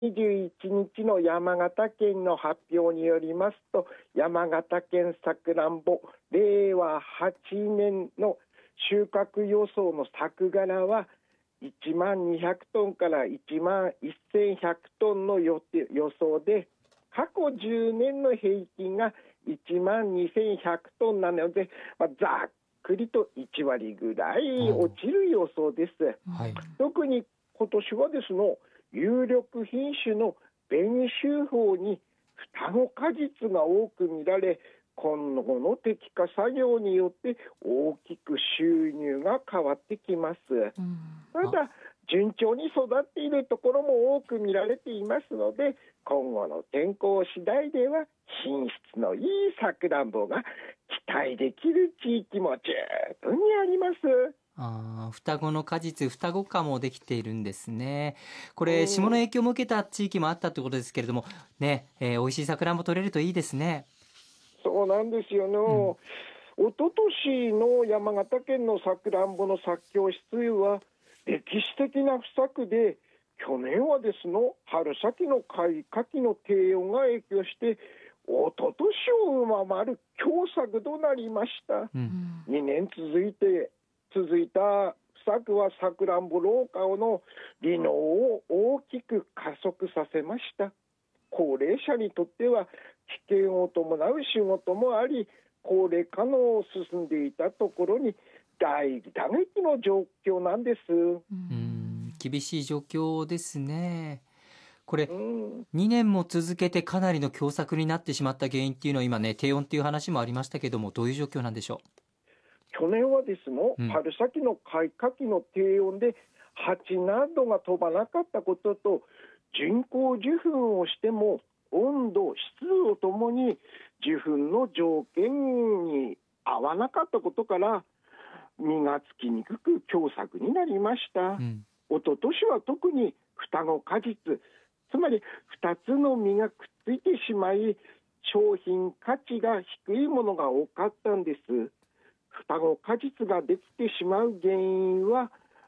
21日の山形県の発表によりますと、山形県さくらんぼ令和8年の収穫予想の作柄は1万200トンから1万1100トンの予想で、過去10年の平均が1万2100トンなので、ざっくりと1割ぐらい落ちる予想です。特に今年はですね、有力品種の紅秀峰に双子果実が多く見られ、今後の摘果作業によって大きく収入が変わってきます。ただ順調に育っているところも多く見られていますので、今後の天候次第では品質のいいさくらんぼが期待できる地域も十分にあります。 双子の果実、双子果もできているんですね。これ霜の影響も受けた地域もあったということですけれどもね、美味しいさくらんぼ取れるといいですね。 そうなんですよね。一昨年の山形県のさくらんぼの作況指数は歴史的な不作で、去年はですね、春先の開花期の低温が影響して一昨年を上回る凶作となりました。2年続いた不作はさくらんぼ農家の離農を大きく加速させました。高齢者にとっては危険を伴う仕事もあり、高齢化の進んでいたところに大打撃の状況なんです。 厳しい状況ですね。これ2年も続けてかなりの凶作になってしまった原因っていうのは今ね、低温っていう話もありましたけども、どういう状況なんでしょう。 去年はですね、春先の開花期の低温で蜂などが飛ばなかったことと、人工受粉をしても温度湿度ともに受粉の条件に合わなかったことから実がつきにくく凶作になりました。一昨年は特に双子果実、つまり2つの実がくっついてしまい商品価値が低いものが多かったんです。双子果実ができてしまう原因は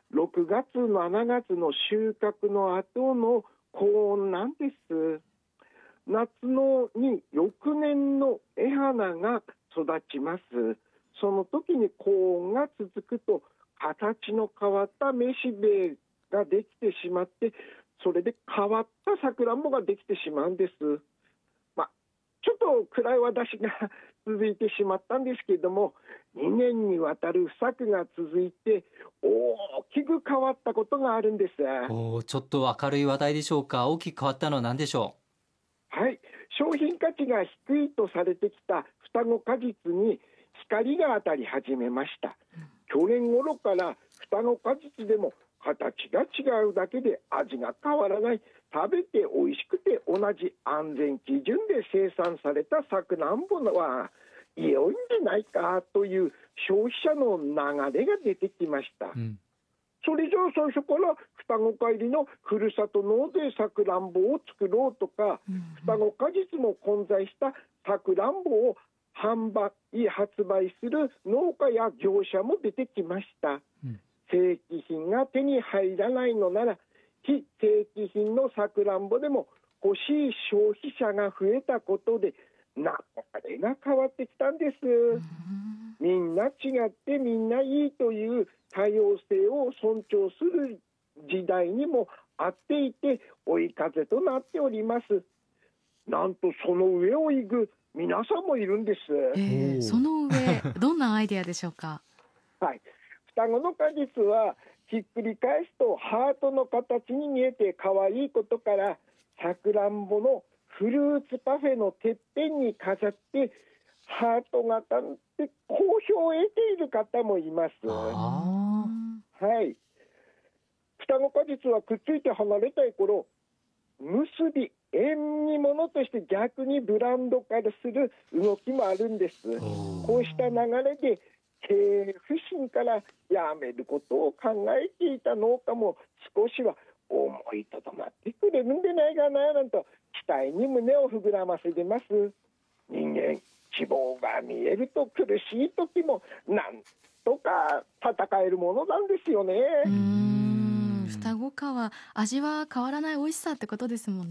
6月7月の収穫の後の高温なんです。夏のに翌年の絵花が育ちます。その時に高温が続くと形の変わっためしべができてしまって、それで変わったさくらんぼができてしまうんです。ちょっと暗い話が続いてしまったんですけれども、2年にわたる不作が続いて大きく変わったことがあるんです。 ちょっと明るい話題でしょうか。大きく変わったのは何でしょう。はい、商品価値が低いとされてきた双子果実に光が当たり始めました。去年頃から双子果実でも形が違うだけで味が変わらない、食べて美味しくて同じ安全基準で生産されたさくらんぼは良いんじゃないかという消費者の流れが出てきました。それじゃあ最初から双子果入りのふるさと納税さくらんぼを作ろうとか、双子果実も混在したさくらんぼを発売する農家や業者も出てきました。正規品が手に入らないのなら非正規品のさくらんぼでも欲しい消費者が増えたことで流れが変わってきたんです。みんな違ってみんないいという多様性を尊重する時代にもあっていて追い風となっております。なんとその上を行く皆さんもいるんです。 その上、どんなアイデアでしょうか。 はい、双子の果実はひっくり返すとハートの形に見えて可愛いことから、さくらんぼのフルーツパフェのてっぺんに飾ってハート型で好評を得ている方もいます。はい、双子果実はくっついて離れたい頃、結び縁起物として逆にブランド化する動きもあるんです。こうした流れで経営不振からやめることを考えていた農家も少しは思いとどまってくれるんでないかななんと期待に胸を膨らませてます。人間希望が見えると苦しい時もなんとか戦えるものなんですよね。 双子果は味は変わらない美味しさってことですもんね。